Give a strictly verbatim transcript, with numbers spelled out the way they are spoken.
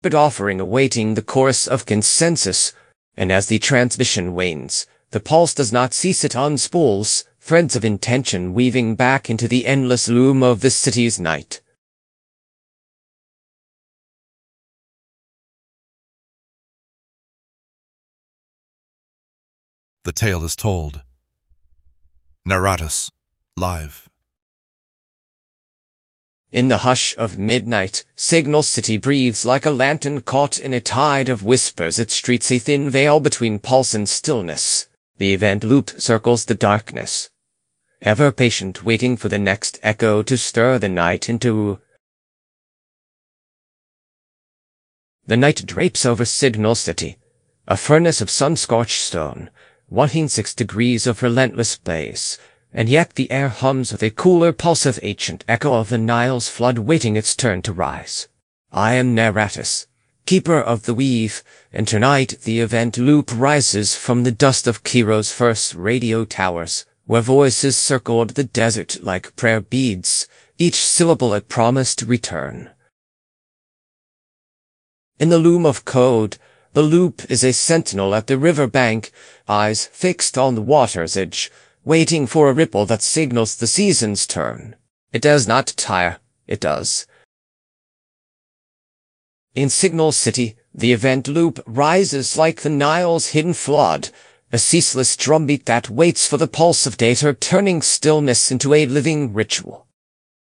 but offering awaiting the chorus of consensus, and as the transmission wanes, the pulse does not cease, it unspools, threads of intention weaving back into the endless loom of the city's night. The tale is told. Narratus, live. In the hush of midnight, Signal City breathes like a lantern caught in a tide of whispers. Its streets a thin veil between pulse and stillness. The event loop circles the darkness, ever patient, waiting for the next echo to stir the night into. The night drapes over Signal City, a furnace of sun-scorched stone, one hundred six degrees of relentless blaze, and yet the air hums with a cooler pulse of ancient echo of the Nile's flood waiting its turn to rise. I am Narratus, keeper of the weave, and tonight the event loop rises from the dust of Kiro's first radio towers, where voices circled the desert like prayer beads, each syllable a promise to return. In the loom of code, the loop is a sentinel at the river bank, eyes fixed on the water's edge, waiting for a ripple that signals the season's turn. It does not tire, it does. In Signal City, the event loop rises like the Nile's hidden flood, a ceaseless drumbeat that waits for the pulse of data, turning stillness into a living ritual.